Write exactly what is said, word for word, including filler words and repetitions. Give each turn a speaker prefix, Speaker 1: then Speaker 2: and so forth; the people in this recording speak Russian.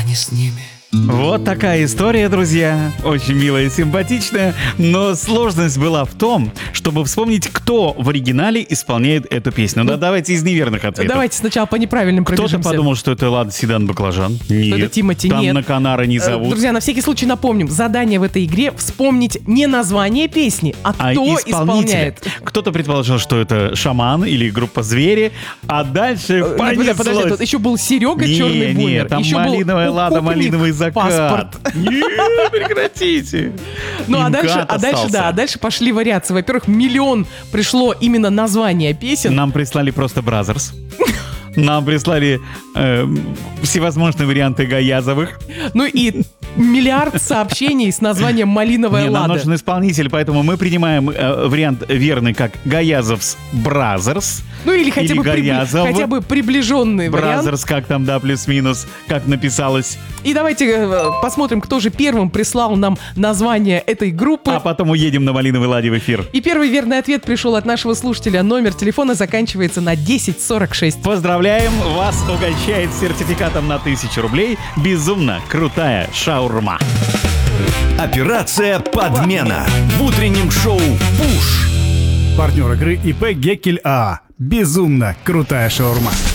Speaker 1: не с ними.
Speaker 2: Вот такая история, друзья. Очень милая и симпатичная. Но сложность была в том, чтобы вспомнить, кто в оригинале исполняет эту песню. Да, давайте из неверных ответов.
Speaker 3: Давайте сначала по неправильным пробежимся.
Speaker 2: Кто-то подумал, что это Лада Седан Баклажан. Нет.
Speaker 3: Это Тимати,
Speaker 2: Там
Speaker 3: нет.
Speaker 2: на Канара не зовут.
Speaker 3: Друзья, на всякий случай напомним, задание в этой игре вспомнить не название песни, а кто
Speaker 2: А
Speaker 3: исполняет.
Speaker 2: Кто-то предположил, что это Шаман или группа Звери, а дальше
Speaker 3: Э, Подожди, подожди, тут еще был Серега
Speaker 2: Не,
Speaker 3: Черный
Speaker 2: не,
Speaker 3: Бумер.
Speaker 2: там
Speaker 3: еще
Speaker 2: малиновая
Speaker 3: был
Speaker 2: Лада,
Speaker 3: Укупник
Speaker 2: малиновый закат.
Speaker 3: Паспорт.
Speaker 2: Нет, прекратите.
Speaker 3: Ну а
Speaker 2: Имкат
Speaker 3: дальше, а дальше,
Speaker 2: остался.
Speaker 3: да, а дальше пошли вариации. Во-первых, миллион пришло именно название песен.
Speaker 2: Нам прислали просто Бразерс. Нам прислали э, всевозможные варианты Гаязовых.
Speaker 3: Ну и миллиард сообщений с названием «Малиновая
Speaker 2: Не, нам
Speaker 3: Лада».
Speaker 2: нужен исполнитель, поэтому мы принимаем э, вариант верный как Гаязовс Бразерс.
Speaker 3: Ну или хотя,
Speaker 2: или
Speaker 3: бы, прибли-
Speaker 2: Гаязов.
Speaker 3: хотя бы приближенный вариант.
Speaker 2: Бразерс, как там, да, плюс-минус, как написалось.
Speaker 3: И давайте э, посмотрим, кто же первым прислал нам название этой группы.
Speaker 2: А потом уедем на Малиновой Ладе в эфир.
Speaker 3: И первый верный ответ пришел от нашего слушателя. Номер телефона заканчивается на десять сорок шесть.
Speaker 2: Поздравляем! Вас угощает сертификатом на тысячу рублей безумно крутая шаурма.
Speaker 4: Операция «Подмена» в утреннем шоу «Пуш».
Speaker 5: Партнер игры ИП «Геккель АА». Безумно крутая шаурма.